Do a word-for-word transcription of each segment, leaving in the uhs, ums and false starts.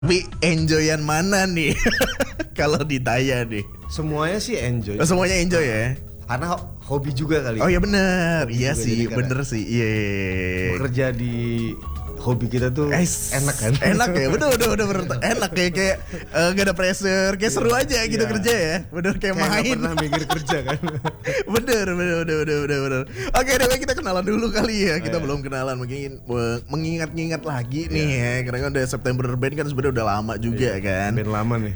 Tapi enjoyan mana nih kalau ditanya nih? Semuanya sih enjoy. Oh, semuanya enjoy ya? Karena hobi juga kali. Oh iya bener, Hobi iya juga, sih, jadi bener sih, iya. Bekerja di hobi kita tuh Eh, enak kan? Enak ya, bener bener bener, bener. Enak kayak kayak uh, gak ada pressure, kayak seru aja gitu Iya. kerja ya, bener kayak, Kayak nggak main. pernah mikir kerja kan? bener bener bener bener bener bener. Oke, deh kita kenalan dulu kali ya. Kita Oh, iya. belum kenalan, mungkin uh, mengingat-ingat lagi nih Iya. ya. Karena kan udah September Band kan sebenarnya udah lama juga kan. Band lama nih.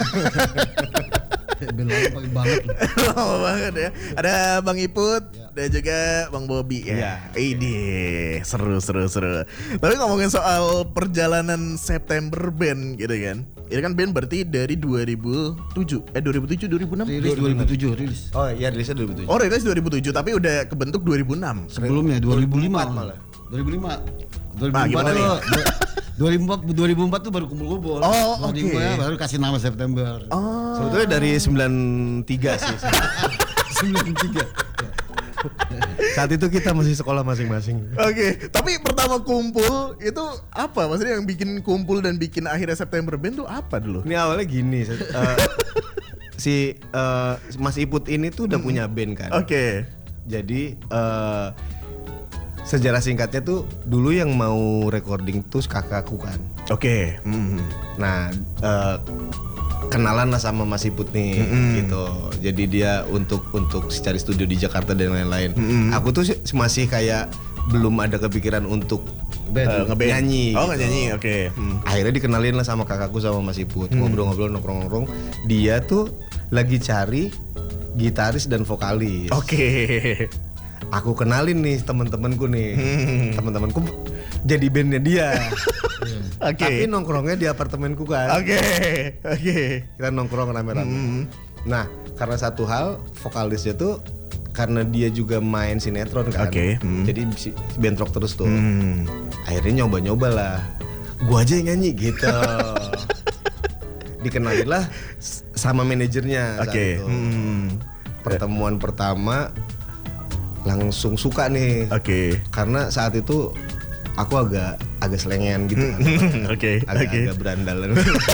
Band lama paling banget loh. Lama banget ya. Ada Bang Iput Ya. dan juga Bang Bobby ya. Iya. Ini seru seru seru. Tapi ngomongin soal perjalanan September Band gitu kan. Ini kan band berarti dari dua ribu tujuh eh dua ribu tujuh dua ribu enam. Rilis dua ribu tujuh rilis. Oh iya, rilisnya dua ribu tujuh. Oh, rilis dua ribu tujuh tapi udah kebentuk dua ribu enam. Sebelumnya dua ribu lima malah. dua ribu lima. dua ribu Ah, empat gimana nih? tuh. dua ribu empat dua ribu empat tuh baru kumpul-kumpul. Oh, dua ribu oke. ya, baru kasih nama September. Oh. Sebetulnya dari sembilan tiga sih. sembilan tiga. Saat itu kita masih sekolah masing-masing. Oke, tapi pertama kumpul itu apa? Maksudnya yang bikin kumpul dan bikin akhirnya September Band tuh apa dulu? Ini awalnya gini, eh, si eh, Mas Iput ini tuh udah punya band kan. Oke. Jadi eh, sejarah singkatnya tuh dulu yang mau recording tuh kakakku kan. Oke. Hmm. Nah eh, kenalan lah sama Mas Iput nih Mm-mm. gitu. Jadi dia untuk untuk cari studio di Jakarta dan lain-lain. Mm-mm. Aku tuh sih masih kayak belum ada kepikiran untuk Band. Eh, ngeband. nyanyi. Oh, gitu. nyanyi. Oke. Hmm. Akhirnya dikenalin lah sama kakakku sama Mas Iput. Ngobrol-ngobrol nongkrong-nongkrong. Dia tuh lagi cari gitaris dan vokalis. Oke. Aku kenalin nih teman-temanku nih. Hmm. Teman-temanku jadi bandnya dia. Oke. Tapi nongkrongnya di apartemenku kan. Oke. Oke. Kita nongkrong rame-rame. Hmm. Nah, karena satu hal vokalisnya tuh karena dia juga main sinetron kan. Oke, hmm. Jadi si si bentrok terus tuh. Hmm. Akhirnya nyoba-nyoba lah. Gua aja yang nyanyi gitu. Dikenalin lah s- sama manajernya saat Oke. itu. Hmm. Pertemuan pertama langsung suka nih. Oke. Karena saat itu aku agak agak selengean gitu kan. Oke. Oke. Agak-agak berandalan.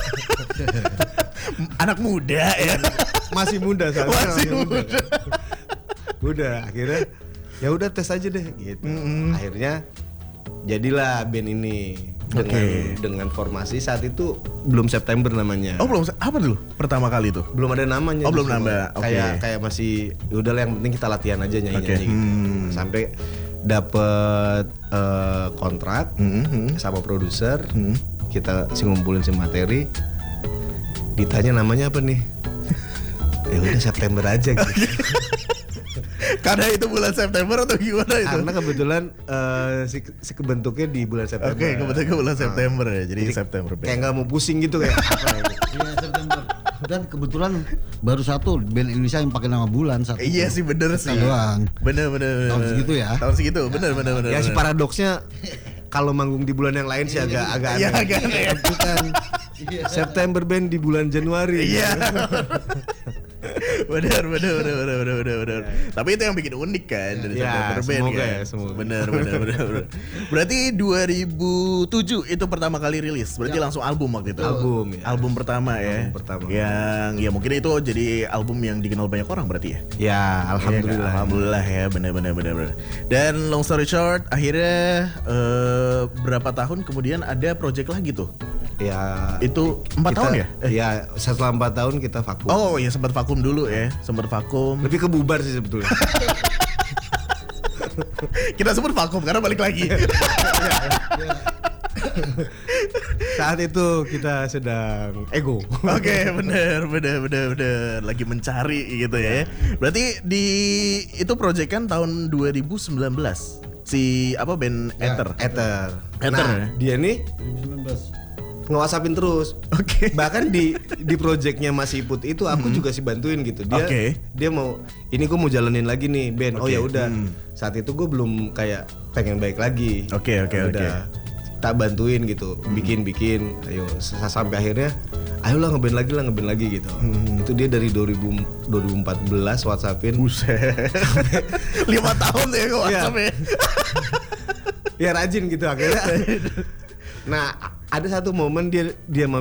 Anak muda ya. Masih muda saat itu, Masih muda. Udah akhirnya ya udah tes aja deh gitu. Mm-mm. Akhirnya jadilah band ini dengan Oke. dengan formasi saat itu belum September namanya. Oh, belum apa dulu? Pertama kali tuh. Belum ada namanya. Oh, belum justru. nambah. Oke. Kayak kayak masih ya udah lah, yang penting kita latihan aja nyanyi-nyanyi Oke. gitu. Hmm. Sampai dapet eh, kontrak Hmm. sama produser. Hmm. Kita sih ngumpulin si materi. Ditanya namanya apa nih? Ya udah September aja gitu. Karena itu bulan September atau gimana itu? Karena kebetulan eh, si, si kebentuknya di bulan September. Oke, kebetulan ke bulan Nah, September ya. Jadi, Jadi September kayak Band. nggak mau pusing gitu kayak apa ya gitu. Iya, September. Dan kebetulan baru satu band Indonesia yang pakai nama bulan satu. Iya sih, bener sih. doang. Bener bener. Tahun bener. segitu ya? Tahun segitu, bener bener bener. Ya si bener. paradoksnya kalau manggung di bulan yang lain sih agak agak Iya, aneh. agak aneh. Itu kan September band di bulan Januari. Iya. bener, bener, bener, bener, bener, bener, bener. Tapi itu yang bikin unik kan dari Ya, September Band semoga kan. ya, semoga. Bener, bener, bener, bener. Berarti dua ribu tujuh itu pertama kali rilis. Berarti langsung album waktu itu. Album, ya. Album pertama ya. Album pertama. Yang ya mungkin itu jadi album yang dikenal banyak orang berarti ya. Ya, alhamdulillah. Iya kan? Alhamdulillah ya, benar-benar benar-benar. Dan long story short, akhirnya eh, berapa tahun kemudian ada project lagi tuh. Ya Itu empat kita- tahun ya? Eh. Ya, setelah empat tahun kita vakum. Oh ya sempat vakum dulu ya, sempat vakum. Lebih ke bubar sih sebetulnya. Kita sebut vakum karena balik lagi. Saat itu kita sedang ego. Oke, bener, bener, bener, bener. Lagi mencari gitu ya. Berarti di itu project kan tahun dua ribu sembilan belas si apa band Ya, Ether. Ether. Ether, Nah, ya? dia nih dua ribu sembilan belas. ngewasapin terus. Oke. Bahkan di di projectnya Mas Iput itu aku juga sih bantuin gitu. Dia Oke. dia mau ini gue mau jalanin lagi nih band. Oh Oke. ya udah. Hmm. Saat itu gue belum kayak pengen baik lagi. Oke, oke, Ya oke. udah. Tak bantuin gitu. Bikin-bikin. Ayo s- sampai akhirnya ayolah ngeband lagi lah ngeband lagi gitu. Itu dia dari dua ribu dua ribu empat belas WhatsAppin. Buset. Lima tahun ya kok Iya. WhatsApp ya. Ya rajin gitu akhirnya. Nah, ada satu momen dia dia